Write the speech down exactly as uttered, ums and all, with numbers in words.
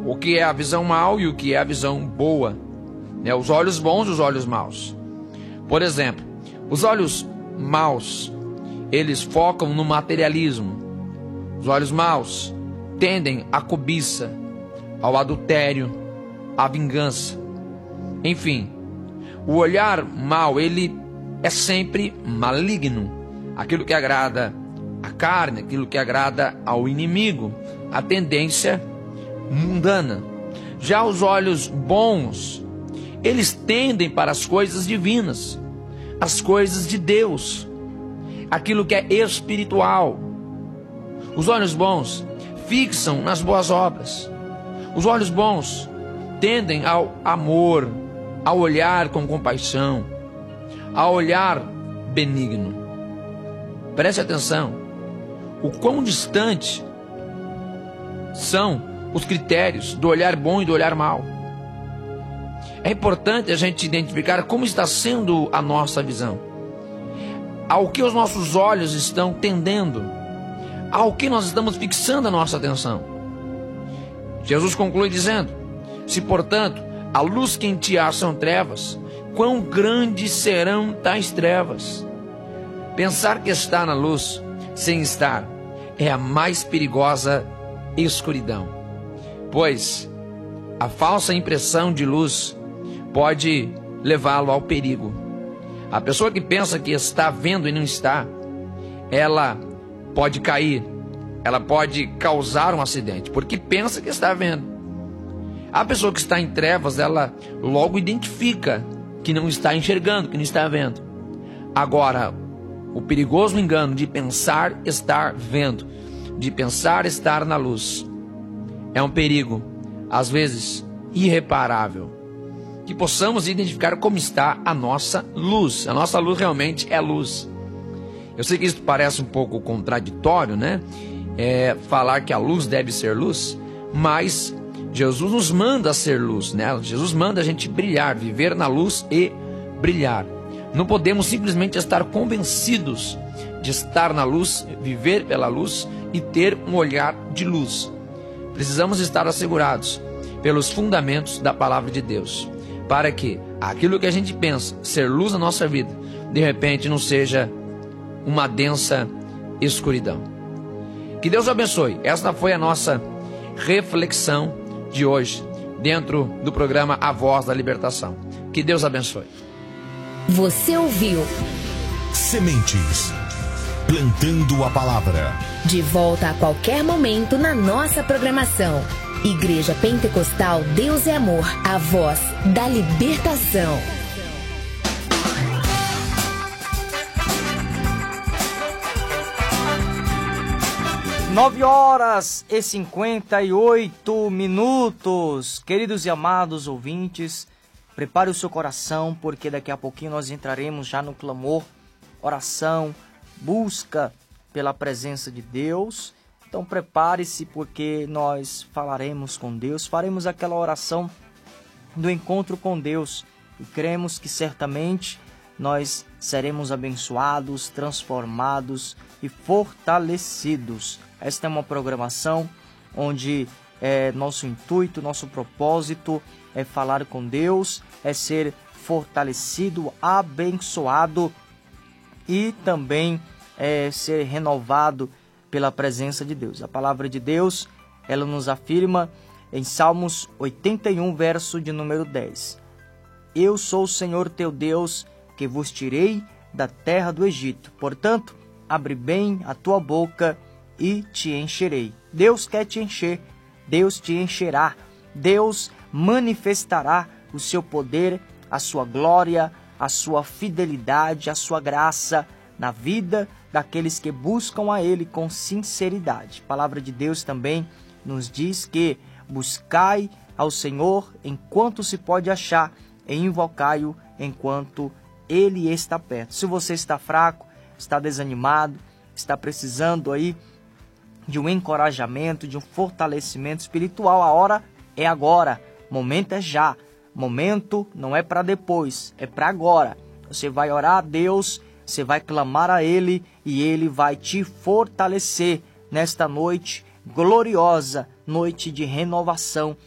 o que é a visão mal e o que é a visão boa, né? Os olhos bons e os olhos maus. Por exemplo, os olhos maus, eles focam no materialismo. Os olhos maus tendem à cobiça, ao adultério, à vingança. Enfim, o olhar mau, ele é sempre maligno. Aquilo que agrada à carne, aquilo que agrada ao inimigo, a tendência mundana. Já os olhos bons, eles tendem para as coisas divinas, as coisas de Deus, aquilo que é espiritual. Os olhos bons fixam nas boas obras. Os olhos bons tendem ao amor, ao olhar com compaixão, ao olhar benigno. Preste atenção, o quão distante são os critérios do olhar bom e do olhar mau. É importante a gente identificar como está sendo a nossa visão, ao que os nossos olhos estão tendendo, ao que nós estamos fixando a nossa atenção. Jesus conclui dizendo: se portanto a luz que em ti há são trevas, quão grandes serão tais trevas? Pensar que está na luz sem estar é a mais perigosa escuridão, pois a falsa impressão de luz pode levá-lo ao perigo. A pessoa que pensa que está vendo e não está, ela pode cair, ela pode causar um acidente, porque pensa que está vendo. A pessoa que está em trevas, ela logo identifica que não está enxergando, que não está vendo. Agora, o perigoso engano de pensar estar vendo, de pensar estar na luz, é um perigo, às vezes, irreparável. Que possamos identificar como está a nossa luz. A nossa luz realmente é luz. Eu sei que isso parece um pouco contraditório, né? É, falar que a luz deve ser luz, mas Jesus nos manda ser luz, né? Jesus manda a gente brilhar, viver na luz e brilhar. Não podemos simplesmente estar convencidos de estar na luz, viver pela luz e ter um olhar de luz. Precisamos estar assegurados pelos fundamentos da palavra de Deus, para que aquilo que a gente pensa ser luz na nossa vida, de repente não seja uma densa escuridão. Que Deus abençoe. Esta foi a nossa reflexão de hoje, dentro do programa A Voz da Libertação. Que Deus abençoe. Você ouviu Sementes, plantando a palavra. De volta a qualquer momento na nossa programação. Igreja Pentecostal Deus é Amor, a voz da libertação. Nove horas e cinquenta e oito minutos. Queridos e amados ouvintes, prepare o seu coração, porque daqui a pouquinho nós entraremos já no clamor, oração, busca pela presença de Deus. Então prepare-se, porque nós falaremos com Deus, faremos aquela oração do encontro com Deus e cremos que certamente nós seremos abençoados, transformados e fortalecidos. Esta é uma programação onde é, nosso intuito, nosso propósito é falar com Deus, é ser fortalecido, abençoado e também é, ser renovado pela presença de Deus. A palavra de Deus, ela nos afirma em Salmos oitenta e um, verso de número dez. Eu sou o Senhor teu Deus, que vos tirei da terra do Egito. Portanto, abre bem a tua boca e te encherei. Deus quer te encher, Deus te encherá, Deus manifestará o seu poder, a sua glória, a sua fidelidade, a sua graça na vida daqueles que buscam a Ele com sinceridade. A palavra de Deus também nos diz que buscai ao Senhor enquanto se pode achar e invocai-o enquanto Ele está perto. Se você está fraco, está desanimado, está precisando aí de um encorajamento, de um fortalecimento espiritual, a hora é agora, momento é já, momento não é para depois, é para agora. Você vai orar a Deus, você vai clamar a Ele e Ele vai te fortalecer nesta noite gloriosa, noite de renovação,